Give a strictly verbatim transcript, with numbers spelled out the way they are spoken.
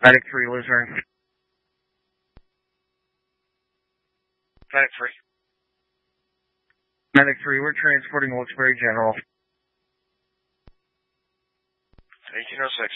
Medic three, Luzerne. Medic three. Medic three, we're transporting Wilkes-Barre General. eighteen oh six.